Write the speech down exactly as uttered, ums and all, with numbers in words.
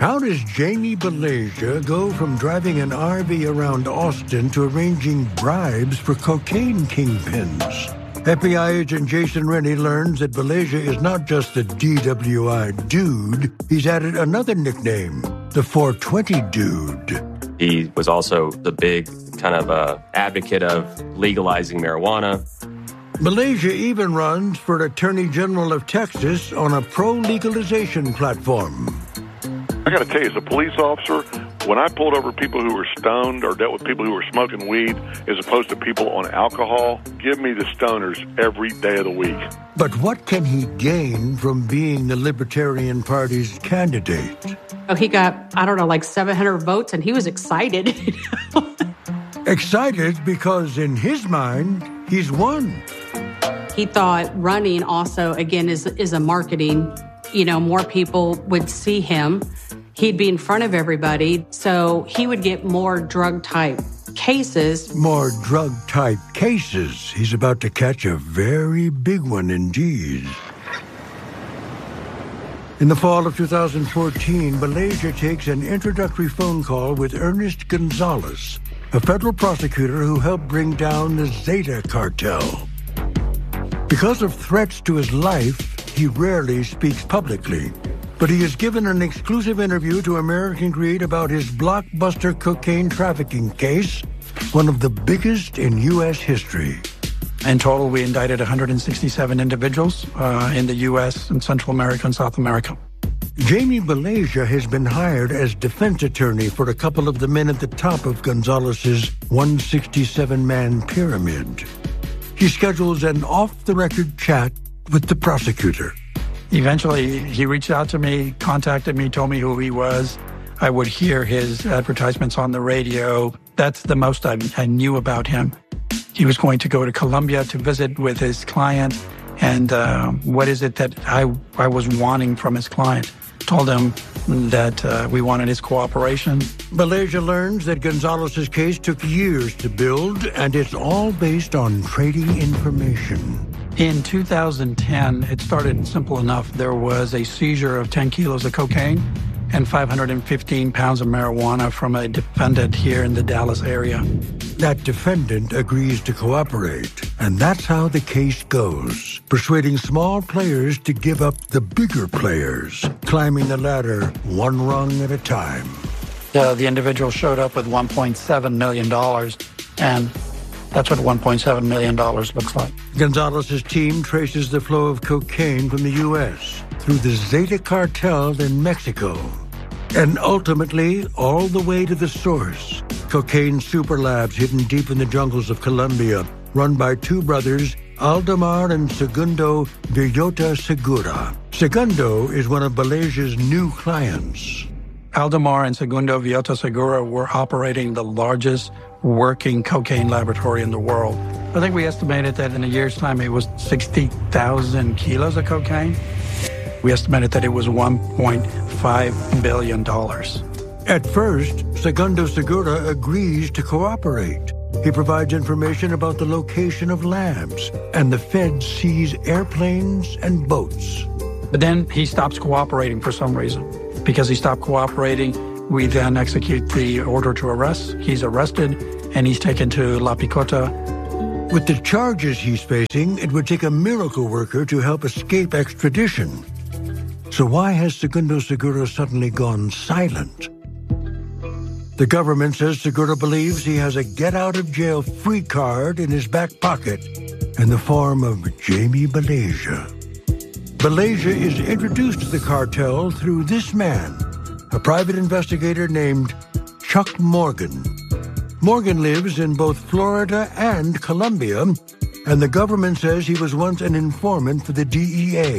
How does Jamie Belasia go from driving an R V around Austin to arranging bribes for cocaine kingpins? F B I agent Jason Rennie learns that Belasia is not just the D W I dude. He's added another nickname, the four twenty dude. He was also the big kind of uh, advocate of legalizing marijuana. Belasia even runs for Attorney General of Texas on a pro-legalization platform. I got to tell you, as a police officer, when I pulled over people who were stoned or dealt with people who were smoking weed as opposed to people on alcohol, give me the stoners every day of the week. But what can he gain from being the Libertarian Party's candidate? Oh, he got, I don't know, like seven hundred votes, and he was excited. Excited because in his mind, he's won. He thought running also, again, is is a marketing. You know, more people would see him. He'd be in front of everybody, so he would get more drug-type cases. More drug-type cases. He's about to catch a very big one indeed. In the fall of two thousand fourteen, Belasia takes an introductory phone call with Ernest Gonzalez, a federal prosecutor who helped bring down the Zeta cartel. Because of threats to his life, he rarely speaks publicly, but he has given an exclusive interview to American Greed about his blockbuster cocaine trafficking case, one of the biggest in U S history. In total, we indicted one hundred sixty-seven individuals uh, in the U S and Central America and South America. Jamie Belasia has been hired as defense attorney for a couple of the men at the top of Gonzalez's one hundred sixty-seven man pyramid. He schedules an off-the-record chat with the prosecutor. Eventually, he reached out to me, contacted me, told me who he was. I would hear his advertisements on the radio. That's the most I, I knew about him. He was going to go to Colombia to visit with his client. And uh, what is it that I, I was wanting from his client? Told him that uh, we wanted his cooperation. Belasia learns that Gonzalez's case took years to build, and it's all based on trading information. In two thousand ten, it started simple enough. There was a seizure of ten kilos of cocaine and five hundred fifteen pounds of marijuana from a defendant here in the Dallas area. That defendant agrees to cooperate, and that's how the case goes, persuading small players to give up the bigger players, climbing the ladder one rung at a time. Uh, the individual showed up with one point seven million dollars, and that's what one point seven million dollars looks like. Gonzalez's team traces the flow of cocaine from the U S through the Zeta cartel in Mexico, and ultimately all the way to the source, cocaine super labs hidden deep in the jungles of Colombia, run by two brothers, Aldemar and Segundo Villota Segura. Segundo is one of Belasia's new clients. Aldemar and Segundo Villota Segura were operating the largest working cocaine laboratory in the world. I think we estimated that in a year's time it was sixty thousand kilos of cocaine. We estimated that it was one point five billion dollars. At first, Segundo Segura agrees to cooperate. He provides information about the location of labs, and the feds seize airplanes and boats. But then he stops cooperating for some reason. Because he stopped cooperating, we then execute the order to arrest. He's arrested, and he's taken to La Picota. With the charges he's facing, it would take a miracle worker to help escape extradition. So why has Segundo Segura suddenly gone silent? The government says Segura believes he has a get-out-of-jail-free card in his back pocket in the form of Jamie Belasia. Belasia is introduced to the cartel through this man, a private investigator named Chuck Morgan. Morgan lives in both Florida and Colombia, and the government says he was once an informant for the D E A.